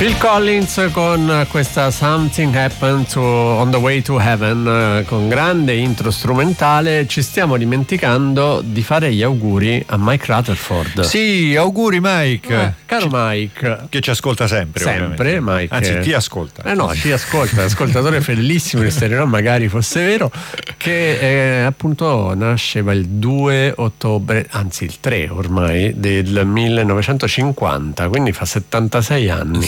Phil Collins con questa Something Happened on the Way to Heaven, con grande intro strumentale. Ci stiamo dimenticando di fare gli auguri a Mike Rutherford. Sì, auguri Mike. Caro Mike, che ci ascolta sempre. Sempre Mike. Anzi, ti ascolta. No, ci ascolta, ascoltatore fedelissimo di Stereo, magari fosse vero, che appunto nasceva il 2 ottobre, anzi il 3 ormai, del 1950, quindi fa 76 anni.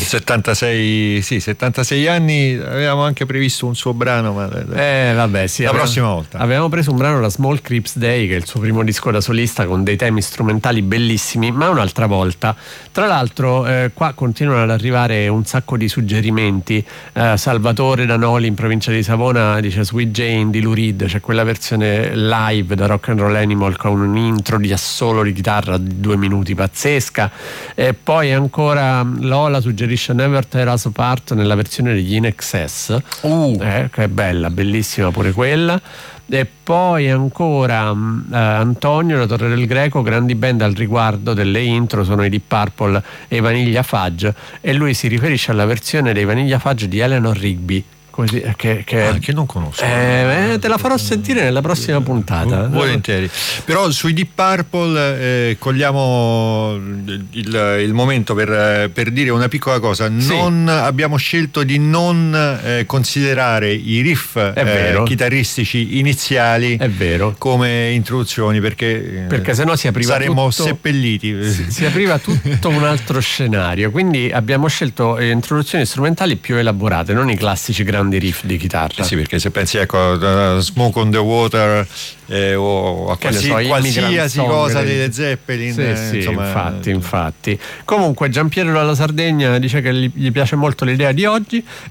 76 anni. Avevamo anche previsto un suo brano, ma vabbè, sì, la prossima volta avevamo preso un brano da Small Crips Day, che è il suo primo disco da solista, con dei temi strumentali bellissimi, ma un'altra volta. Tra l'altro qua continuano ad arrivare un sacco di suggerimenti. Salvatore da Noli, in provincia di Savona, dice Sweet Jane di Lou Reed, c'è quella versione live da Rock and Roll Animal con un intro di assolo di chitarra di 2 minuti pazzesca. E poi ancora Lola suggerisce Never Tear Us Apart nella versione degli In Excess, che è bella, bellissima pure quella. E poi ancora Antonio da Torre del Greco, grandi band al riguardo delle intro sono i Deep Purple e i Vanilla Fudge, e lui si riferisce alla versione dei Vanilla Fudge di Eleanor Rigby, così, che non conosco. Te la farò sentire nella prossima puntata. Volentieri. Però sui Deep Purple cogliamo il momento per dire una piccola cosa. Non abbiamo scelto di non considerare i riff chitarristici iniziali come introduzioni, perché sennò saremmo seppelliti. Si apriva tutto un altro scenario, quindi abbiamo scelto introduzioni strumentali più elaborate, non i classici grandi riff di chitarra. Sì, perché se pensi a Smoke on the Water o a qualsiasi cosa dei Led Zeppelin, insomma, infatti. Comunque Giampiero dalla Sardegna dice che gli piace molto l'idea di oggi